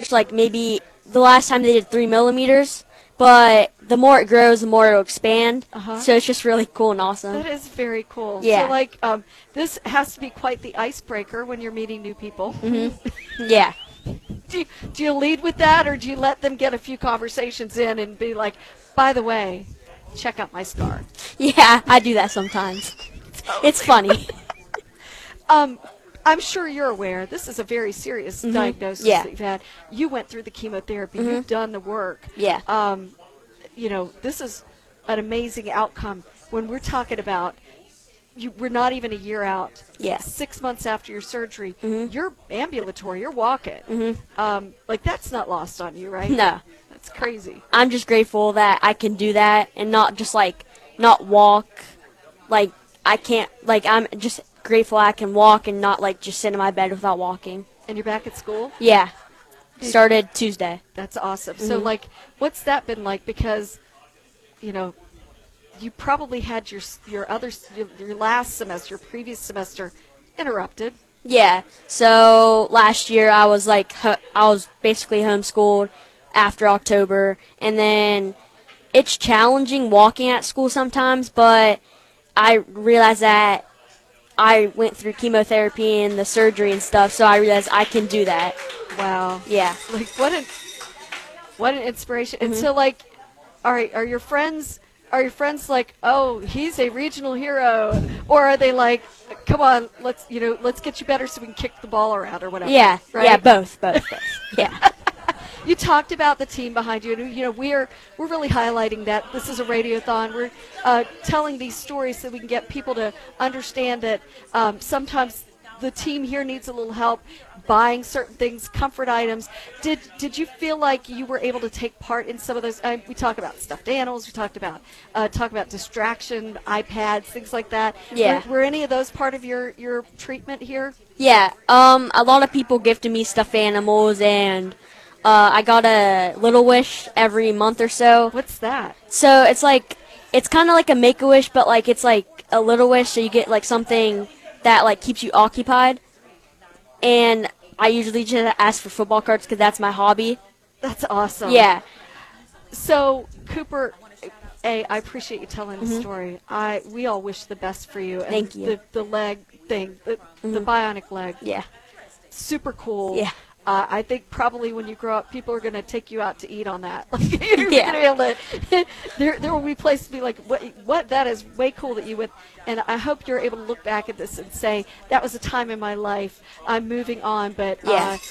works like maybe the last time they did 3 millimeters, but the more it grows, the more it'll expand. So it's just really cool and awesome. That is very cool. Yeah. So, like, this has to be quite the icebreaker when you're meeting new people. Yeah. Do you lead with that, or do you let them get a few conversations in and be like, by the way, check out my scar? Yeah, I do that sometimes. It's funny. I'm sure you're aware this is a very serious diagnosis that you've had. You went through the chemotherapy. You've done the work. Yeah. You know, this is an amazing outcome. When we're talking about we're not even a year out. Yeah. 6 months after your surgery, you're ambulatory. You're walking. Like, that's not lost on you, right? No. That's crazy. I'm just grateful that I can do that and not just like not walk. Like I can't. Like I'm just grateful I can walk and not like just sit in my bed without walking. And you're back at school? Yeah. Started Tuesday. That's awesome. So, like, what's that been like? Because, you know, you probably had your last semester, your previous semester, interrupted. Yeah. So last year I was like I was basically homeschooled after October, and then it's challenging walking at school sometimes, but I realized that I went through chemotherapy and the surgery and stuff, so I realized I can do that. Wow. Yeah. Like, what an inspiration. And so, like, are your friends like, oh, he's a regional hero, or are they like, come on, let's get you better so we can kick the ball around or whatever? Yeah. Right? Yeah. Both. Yeah. You talked about the team behind you, and we're really highlighting that this is a radiothon. We're telling these stories so we can get people to understand that sometimes the team here needs a little help buying certain things, comfort items. Did you feel like you were able to take part in some of those? We talk about stuffed animals. We talked about distraction, iPads, things like that. Yeah. Were any of those part of your treatment here? Yeah. A lot of people gifted me stuffed animals, and I got a Little Wish every month or so. What's that? So it's kind of like a Make-A-Wish, but like it's like a Little Wish, so you get like something that like keeps you occupied. And I usually just ask for football cards because that's my hobby. That's awesome. Yeah. So, Cooper, I appreciate you telling the story. We all wish the best for you. And Thank you. The leg thing, the bionic leg. Yeah. Super cool. Yeah. I think probably when you grow up, people are going to take you out to eat on that. Like, you're Yeah. going to be able to, there will be places to be like, what? That is way cool that you went. And I hope you're able to look back at this and say, that was a time in my life. I'm moving on, but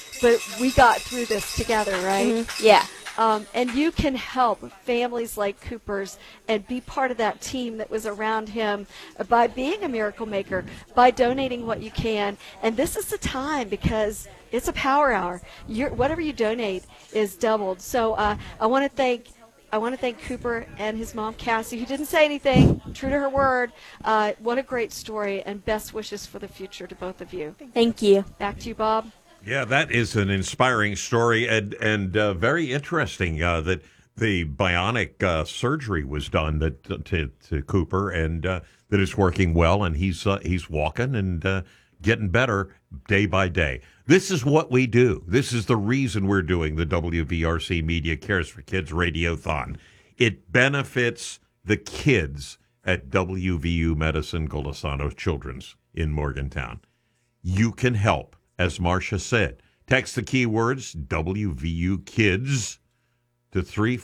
we got through this together, right? Yeah. And you can help families like Cooper's and be part of that team that was around him by being a miracle maker, by donating what you can. And this is the time because it's a power hour. Whatever you donate is doubled. So I want to thank Cooper and his mom, Cassie, who didn't say anything, true to her word. What a great story, and best wishes for the future to both of you. Thank you. Back to you, Bob. Yeah, that is an inspiring story and very interesting that the bionic surgery was done to Cooper and that it's working well, and he's walking and getting better day by day. This is what we do. This is the reason we're doing the WVRC Media Cares for Kids Radiothon. It benefits the kids at WVU Medicine Golisano Children's in Morgantown. You can help. As Marcia said, text the keywords WVU Kids to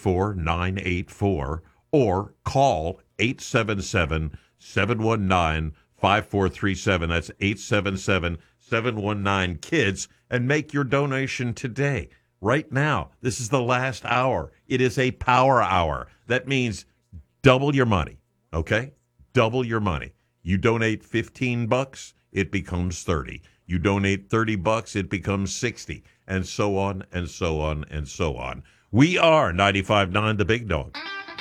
34984 or call 877-719-5437. That's 877-719-KIDS and make your donation today. Right now, this is the last hour. It is a power hour. That means double your money, okay? Double your money. You donate $15, it becomes 30. You donate $30, it becomes 60, and so on and so on and so on. We are 95.9 The Big Dog.